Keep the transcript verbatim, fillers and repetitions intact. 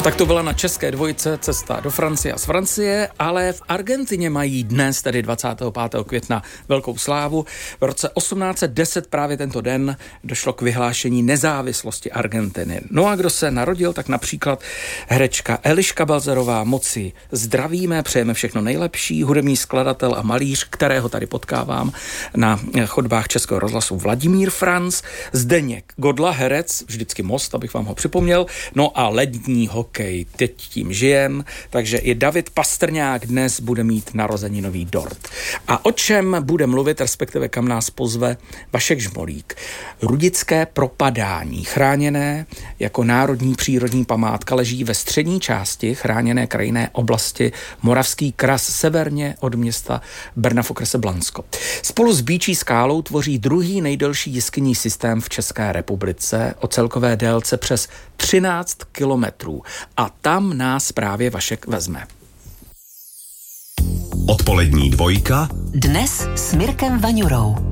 Tak to byla na české dvojce cesta do Francie a z Francie, ale v Argentině mají dnes, tedy dvacátého pátého května, velkou slávu. V roce osmnáct set deset právě tento den došlo k vyhlášení nezávislosti Argentiny. No a kdo se narodil, tak například herečka Eliška Balzerová. Moci zdravíme, přejeme všechno nejlepší, hudební skladatel a malíř, kterého tady potkávám na chodbách Českého rozhlasu Vladimír Franc, Zdeněk Godla, herec, vždycky Most, abych vám ho připomněl, no a lední hokej, teď tím žijem, takže i David Pastrňák dnes bude mít narozeninový dort. A o čem bude mluvit, respektive kam nás pozve Vašek Žmolík? Rudické propadání, chráněné jako národní přírodní památka, leží ve střední části chráněné krajinné oblasti Moravský Kras, severně od města Brna v okrese Blansko. Spolu s Býčí skálou tvoří druhý nejdelší jeskyní systém v České republice o celkové délce přes třináct kilometrů. A tam nás právě Vašek vezme. Odpolední dvojka. Dnes s Mirkem Vaňurou.